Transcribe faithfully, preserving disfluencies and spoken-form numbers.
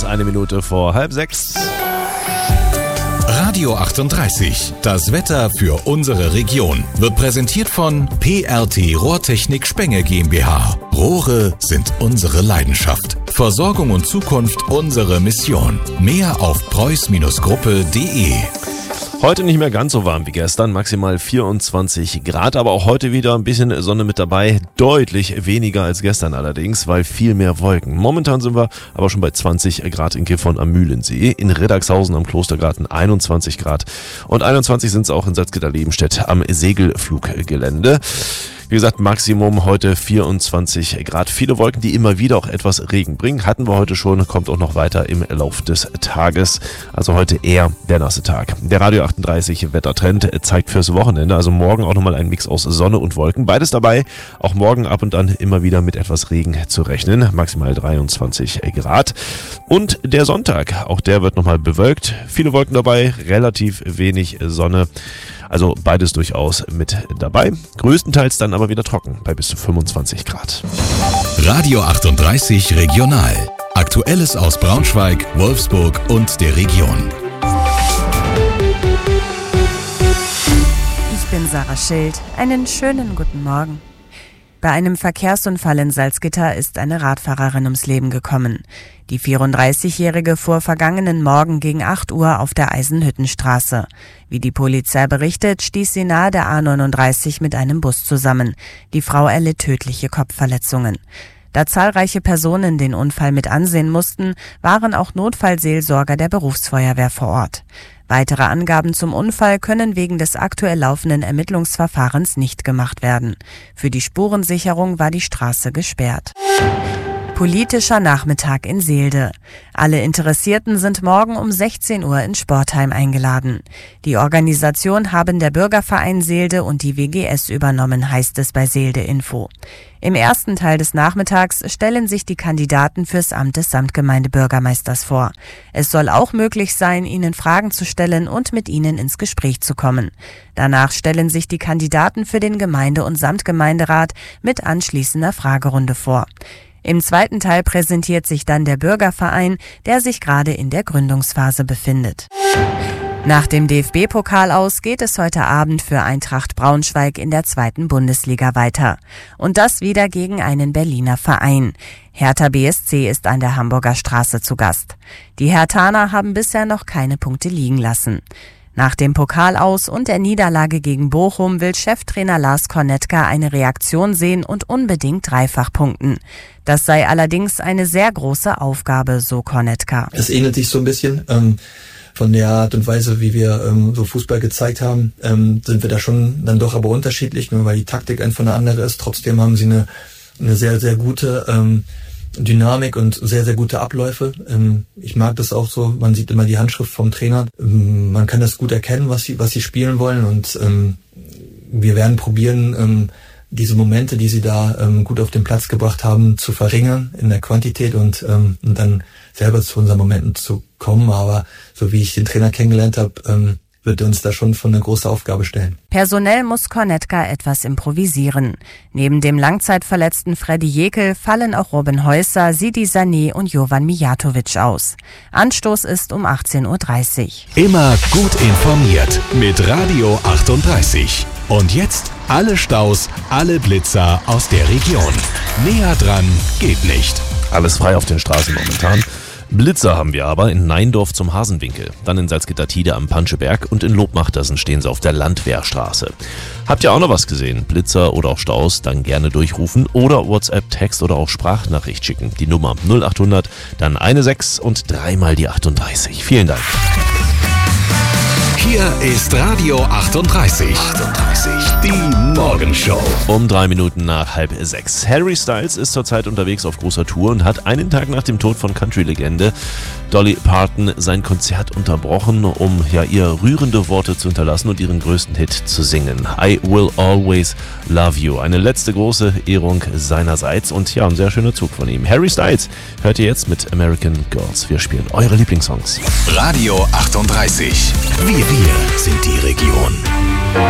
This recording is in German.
ist eine Minute vor halb sechs. Radio achtunddreißig, das Wetter für unsere Region, wird präsentiert von P R T Rohrtechnik Spenge GmbH. Rohre sind unsere Leidenschaft. Versorgung und Zukunft unsere Mission. Mehr auf preuß Gruppe punkt de. Heute nicht mehr ganz so warm wie gestern, maximal vierundzwanzig Grad, aber auch heute wieder ein bisschen Sonne mit dabei, deutlich weniger als gestern allerdings, weil viel mehr Wolken. Momentan sind wir aber schon bei zwanzig Grad in Gifhorn am Mühlensee, in Riddagshausen am Klostergarten einundzwanzig Grad und einundzwanzig sind es auch in Salzgitter-Lebenstedt am Segelfluggelände. Wie gesagt, Maximum heute vierundzwanzig Grad. Viele Wolken, die immer wieder auch etwas Regen bringen. Hatten wir heute schon, kommt auch noch weiter im Lauf des Tages. Also heute eher der nasse Tag. Der Radio achtunddreißig Wettertrend zeigt fürs Wochenende. Also morgen auch nochmal ein Mix aus Sonne und Wolken. Beides dabei. Auch morgen ab und an immer wieder mit etwas Regen zu rechnen. Maximal dreiundzwanzig Grad. Und der Sonntag, auch der wird nochmal bewölkt. Viele Wolken dabei, relativ wenig Sonne. Also beides durchaus mit dabei. Größtenteils dann aber wieder trocken bei bis zu fünfundzwanzig Grad. Radio achtunddreißig Regional. Aktuelles aus Braunschweig, Wolfsburg und der Region. Ich bin Sarah Schild. Einen schönen guten Morgen. Bei einem Verkehrsunfall in Salzgitter ist eine Radfahrerin ums Leben gekommen. Die vierunddreißigjährige fuhr vergangenen Morgen gegen acht Uhr auf der Eisenhüttenstraße. Wie die Polizei berichtet, stieß sie nahe der A neununddreißig mit einem Bus zusammen. Die Frau erlitt tödliche Kopfverletzungen. Da zahlreiche Personen den Unfall mit ansehen mussten, waren auch Notfallseelsorger der Berufsfeuerwehr vor Ort. Weitere Angaben zum Unfall können wegen des aktuell laufenden Ermittlungsverfahrens nicht gemacht werden. Für die Spurensicherung war die Straße gesperrt. Politischer Nachmittag in Seelde. Alle Interessierten sind morgen um sechzehn Uhr in Sportheim eingeladen. Die Organisation haben der Bürgerverein Seelde und die W G S übernommen, heißt es bei Seelde Info. Im ersten Teil des Nachmittags stellen sich die Kandidaten fürs Amt des Samtgemeindebürgermeisters vor. Es soll auch möglich sein, ihnen Fragen zu stellen und mit ihnen ins Gespräch zu kommen. Danach stellen sich die Kandidaten für den Gemeinde- und Samtgemeinderat mit anschließender Fragerunde vor. Im zweiten Teil präsentiert sich dann der Bürgerverein, der sich gerade in der Gründungsphase befindet. Nach dem D F B-Pokal aus geht es heute Abend für Eintracht Braunschweig in der zweiten Bundesliga weiter. Und das wieder gegen einen Berliner Verein. Hertha B S C ist an der Hamburger Straße zu Gast. Die Herthaner haben bisher noch keine Punkte liegen lassen. Nach dem Pokal aus und der Niederlage gegen Bochum will Cheftrainer Lars Kornetka eine Reaktion sehen und unbedingt dreifach punkten. Das sei allerdings eine sehr große Aufgabe, so Kornetka. Es ähnelt sich so ein bisschen. Ähm Von der Art und Weise, wie wir ähm, so Fußball gezeigt haben, ähm, sind wir da schon dann doch aber unterschiedlich, nur weil die Taktik einfach eine andere ist. Trotzdem haben sie eine, eine sehr, sehr gute ähm, Dynamik und sehr, sehr gute Abläufe. Ähm, ich mag das auch so, man sieht immer die Handschrift vom Trainer. Ähm, man kann das gut erkennen, was sie, was sie spielen wollen und ähm, wir werden probieren, ähm, diese Momente, die sie da ähm, gut auf den Platz gebracht haben, zu verringern in der Quantität und, ähm, und dann selber zu unseren Momenten zu kommen. Aber so wie ich den Trainer kennengelernt habe, ähm, wird er uns da schon vor eine große Aufgabe stellen. Personell muss Kornetka etwas improvisieren. Neben dem langzeitverletzten Freddy Jekyll fallen auch Robin Häuser, Sidi Sané und Jovan Mijatovic aus. Anstoß ist um achtzehn Uhr dreißig. Immer gut informiert mit Radio achtunddreißig. Und jetzt alle Staus, alle Blitzer aus der Region. Näher dran geht nicht. Alles frei auf den Straßen momentan. Blitzer haben wir aber in Neindorf zum Hasenwinkel, dann in Salzgitter-Tide am Panscheberg und in Lobmachtersen stehen sie auf der Landwehrstraße. Habt ihr auch noch was gesehen? Blitzer oder auch Staus? Dann gerne durchrufen oder WhatsApp, Text oder auch Sprachnachricht schicken. Die Nummer null achthundert, dann eine sechs und dreimal die achtunddreißig. Vielen Dank. Hier ist Radio achtunddreißig. achtunddreißig. Die Morgenshow. Um drei Minuten nach halb sechs. Harry Styles ist zurzeit unterwegs auf großer Tour und hat einen Tag nach dem Tod von Country-Legende Dolly Parton sein Konzert unterbrochen, um ja ihr rührende Worte zu hinterlassen und ihren größten Hit zu singen. I Will Always Love You. Eine letzte große Ehrung seinerseits und ja, ein sehr schöner Zug von ihm. Harry Styles hört ihr jetzt mit American Girls. Wir spielen eure Lieblingssongs. Radio achtunddreißig. Wir, wir sind die Region.